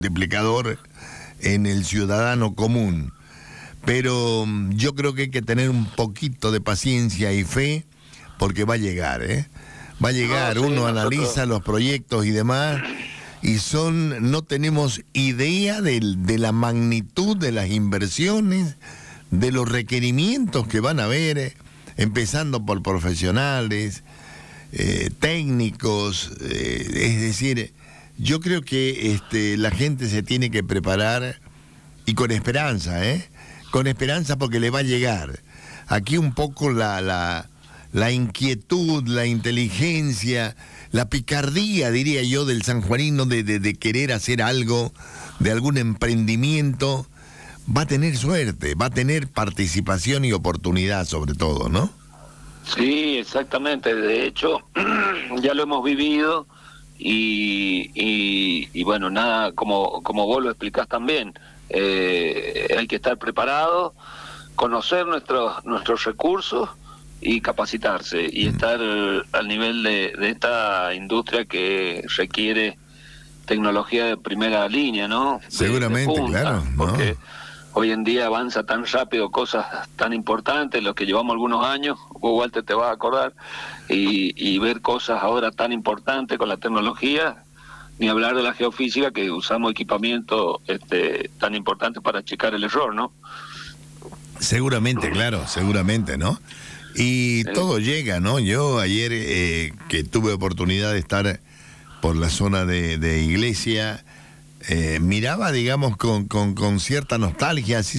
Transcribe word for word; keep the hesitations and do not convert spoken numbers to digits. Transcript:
multiplicador en el ciudadano común. Pero yo creo que hay que tener un poquito de paciencia y fe, porque va a llegar, ¿eh? Va a llegar, no, sí, uno nosotros... analiza los proyectos y demás, y son, no tenemos idea de, de la magnitud de las inversiones, de los requerimientos que van a haber, empezando por profesionales, eh, técnicos, eh, es decir, yo creo que este, la gente se tiene que preparar, y con esperanza, ¿eh? Con esperanza, porque le va a llegar. Aquí un poco la, la, la inquietud, la inteligencia, la picardía, diría yo, del sanjuanino de, de, de querer hacer algo, de algún emprendimiento, va a tener suerte, va a tener participación y oportunidad sobre todo, ¿no? Sí, exactamente. De hecho, ya lo hemos vivido y, y, y bueno, nada, como, como vos lo explicás también, eh, hay que estar preparado, conocer nuestros nuestros recursos y capacitarse y estar al nivel de, de esta industria que requiere tecnología de primera línea, ¿no? De, Seguramente, de punta, claro, ¿no? Porque hoy en día avanza tan rápido cosas tan importantes, los que llevamos algunos años, vos Walter te vas a acordar, y, y ver cosas ahora tan importantes con la tecnología, ni hablar de la geofísica, que usamos equipamiento este, tan importante para checar el error, ¿no? Seguramente, claro, seguramente, ¿no? Y Sí. todo llega, ¿no? Yo ayer eh, que tuve oportunidad de estar por la zona de, de Iglesia, eh, miraba, digamos, con, con, con cierta nostalgia, así